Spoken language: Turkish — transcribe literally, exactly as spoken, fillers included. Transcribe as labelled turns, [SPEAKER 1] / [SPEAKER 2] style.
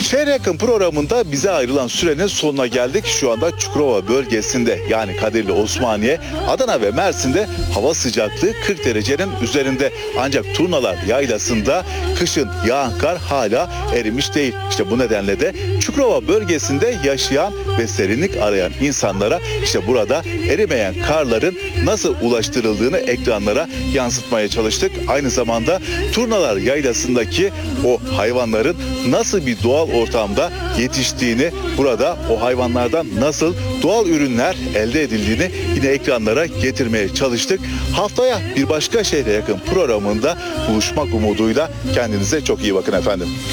[SPEAKER 1] Şehre yakın programında bize ayrılan sürenin sonuna geldik. Şu anda Çukurova bölgesinde, yani Kadirli, Osmaniye, Adana ve Mersin'de hava sıcaklığı kırk derecenin üzerinde. Ancak Turnalar Yaylası'nda kışın yağan kar hala erimiş değil. İşte bu nedenle de Çukurova bölgesinde yaşayan ve serinlik arayan insanlara işte burada erimeyen karların nasıl ulaştırıldığını ekranlara yansıtmaya çalıştık. Aynı zamanda Turnalar Yaylası'ndaki o hayvanların nasıl bir doğal ortamda yetiştiğini, burada o hayvanlardan nasıl doğal ürünler elde edildiğini yine ekranlara getirmeye çalıştık. Haftaya bir başka şehre yakın programında buluşmak umuduyla kendinize çok iyi bakın efendim.